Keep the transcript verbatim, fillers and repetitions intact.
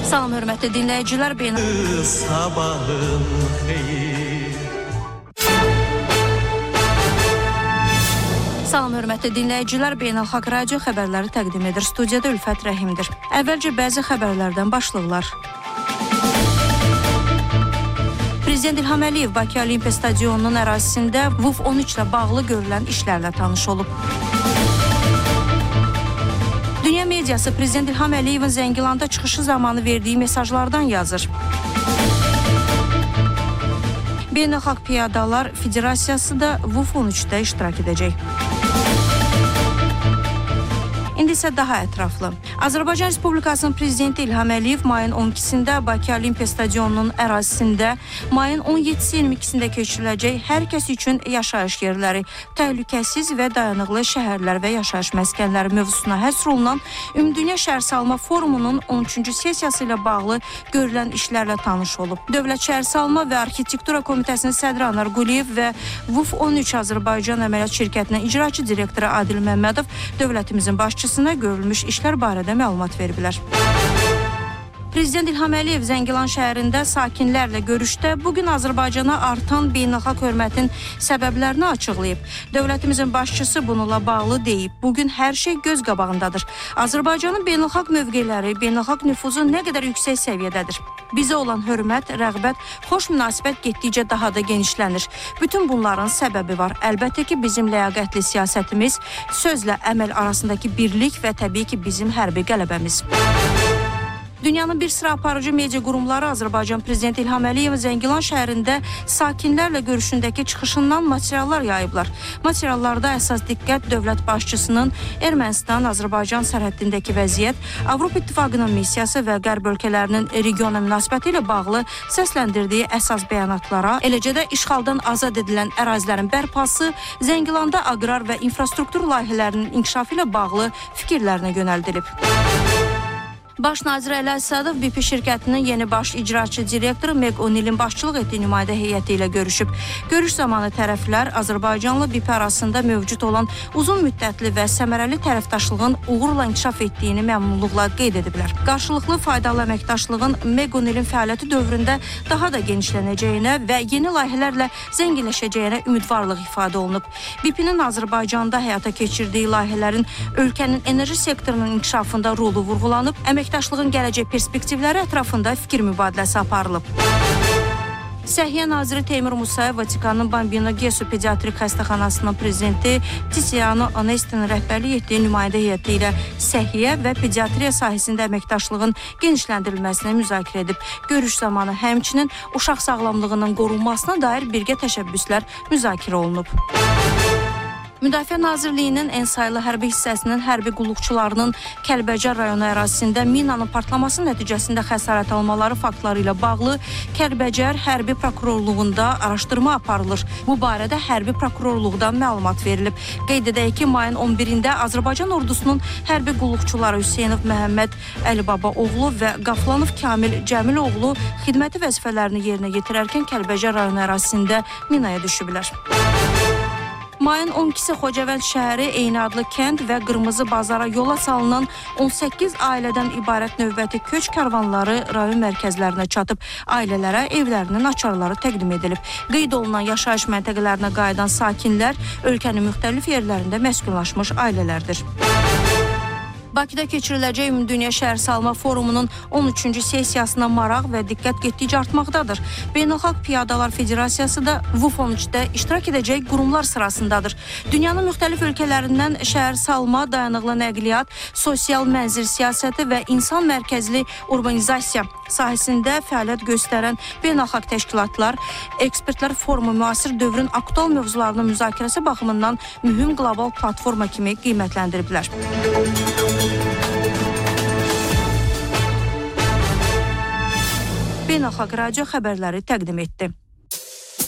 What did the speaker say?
Salam hörmətli dinləyicilər, beynəlxalq sabahın xeyir. Salam hörmətli dinləyicilər, beynəlxalq radio xəbərləri təqdim edir. Studiyada Ülfət Rəhimdir. Əvvəlcə bəzi xəbərlərdən başlıqlar. Prezident İlham Əliyev Bakı Olimpiya Stadionunun ərazisində V U F on üç ilə bağlı görülən işlərlə tanış olub. Dünya mediası Prezident İlham Əliyevin Zəngilanda çıxışı zamanı verdiyi mesajlardan yazır. Beynəlxalq Piyadalar Federasiyası da V U F on üçdə iştirak edəcək. İndi isə daha ətraflı. Azərbaycan Respublikasının Prezidenti İlham Əliyev mayın on ikisində Bakı Olimpiya Stadionunun ərazisində, mayın on yedisi iyirmi ikisində keçiriləcək hər kəs üçün yaşayış yerləri, təhlükəsiz və dayanıqlı şəhərlər və yaşayış məskənləri mövzusuna həsr olunan Ümumdünya Şəhərsalma Forumunun on üçüncü sessiyası ilə bağlı görülən işlərlə tanış olub. Dövlət Şəhərsalma və Arxitektura Komitəsinin sədri Anar Quliyev və V U F on üç Azərbaycan Əməliyyat Şirkətinin icraçı direktoru Adil Məmmədov dövlətimizin başçısına görülmüş işlər barədə məlumat veriblər. Prezident İlham Əliyev Zəngilan şəhərində sakinlərlə görüşdə bugün Azərbaycana artan beynəlxalq hörmətin səbəblərini açıqlayıb. Dövlətimizin başçısı bununla bağlı deyib. Bugün hər şey göz qabağındadır. Azərbaycanın beynəlxalq mövqeləri, beynəlxalq nüfuzu nə qədər yüksək səviyyədədir. Bizə olan hörmət, rəğbət, xoş münasibət getdikcə daha da genişlənir. Bütün bunların səbəbi var. Əlbəttə ki, bizim ləyaqətli siyasətimiz, sözlə əməl arasındakı birlik və təbii ki, bizim hərbi qələbəmiz. Dünyanın bir sıra aparıcı media qurumları Azərbaycan Prezidenti İlham Əliyevin Zəngilan şəhərində sakinlərlə görüşündəki çıxışından materiallar yayıblar. Materiallarda əsas diqqət dövlət başçısının Ermənistan-Azərbaycan sərhəddindəki vəziyyət, Avropa İttifaqının missiyası və Qərb ölkələrinin regiona münasibəti ilə bağlı səsləndirdiyi əsas bəyanatlara, eləcə də işğaldan azad edilən ərazilərin bərpası, Zəngilanda aqrar və infrastruktur layihələrinin inkişafı ilə bağlı fikirlərinə yönəldilib. Baş nazir Əli Əsadov B P şirkətinin yeni baş icraçı direktoru Meg O'Neill'in başçılıq etdiyi nümayəndə heyəti ilə görüşüb. Görüş zamanı tərəflər Azərbaycanla B P arasında mövcud olan uzun müddətli və səmərəli tərəfdaşlığın uğurla inkişaf etdiyini məmnunluqla qeyd ediblər. Qarşılıqlı faydalı əməkdaşlığın Meg O'Neill'in fəaliyyəti dövründə daha da genişlənəcəyinə və yeni layihələrlə zənginləşəcəyinə ümidvarlıq ifadə olunub. B P-nin Azərbaycanda həyata keçirdiyi layihələrin ölkənin enerji sektorunun inkişafında rolu vurğulanıb, əmək Əməkdaşlığın gələcək perspektivləri ətrafında fikir mübadiləsi aparılıb. Səhiyyə naziri Teymur Musayev Vatikanın Bambino Gesù pediatrik xəstəxanasının prezidenti Tiziano Onestinin rəhbərlik etdiyi nümayəndə heyəti ilə səhiyyə və pediatriya sahəsində əməkdaşlığın genişləndirilməsini müzakirə edib. Görüş zamanı həmçinin uşaq sağlamlığının qorunmasına dair birgə təşəbbüslər müzakirə olunub. Müdafiə Nazirliyinin ən saylı hərbi hissəsinin hərbi qulluqçularının Kəlbəcər rayonu ərazisində minanın partlaması nəticəsində xəsarət almaları faktları ilə bağlı Kəlbəcər hərbi prokurorluğunda araşdırma aparılır. Bu barədə hərbi prokurorluqdan məlumat verilib. Qeyd edək ki, mayın on birində Azərbaycan ordusunun hərbi qulluqçuları Hüseynov Məhəmməd Əlibaba oğlu və Qaflanov Kamil Cəmil oğlu xidməti vəzifələrini yerinə yetirərkən Kəlbəcər rayonu ərazisində minaya düşüblər. Mayın on ikisi Xocavənd şəhəri, eyni adlı kənd və Qırmızı Bazara yola salınan on səkkiz ailədən ibarət növbəti köç karvanları rayon mərkəzlərinə çatıb. Ailələrə evlərinin açarları təqdim edilib. Qeyd olunan yaşayış məntəqələrinə qayıdan sakinlər ölkənin müxtəlif yerlərində məskunlaşmış ailələrdir. Bakıda keçiriləcək Ümumdünya Şəhərsalma Forumunun on üçüncü sessiyasına maraq və diqqət getdikcə artmaqdadır. Beynəlxalq Piyadalar Federasiyası da V U F on üçdə iştirak edəcək qurumlar sırasındadır. Dünyanın müxtəlif ölkələrindən şəhərsalma, dayanıqlı nəqliyyat, sosial mənzil siyasəti və insan mərkəzli urbanizasiya sahəsində fəaliyyət göstərən beynəlxalq təşkilatlar, ekspertlər forumu müasir dövrün aktual mövzularının müzakirəsi baxımından mühüm qlobal platforma kimi qiymətləndiriblər. Beynəlxalq radio xəbərləri təqdim etdi.